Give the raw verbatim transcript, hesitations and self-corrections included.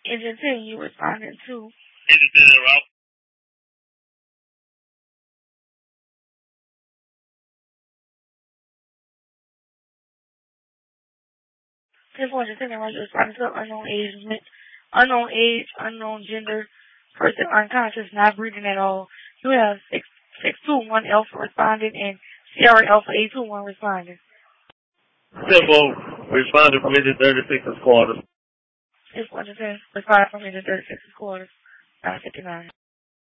Engine ten, you responded to. Engine ten, en route. ten four, Engine ten, en route, you responded to unknown age, unknown age, unknown gender, person unconscious, not breathing at all. You have six six two one Alpha responding and Sierra Alpha eight two one responding. Tempo, responded from engine thirty-six and quarters. six one, Engine ten, responded from engine thirty-six and quarters. nine fifty-nine.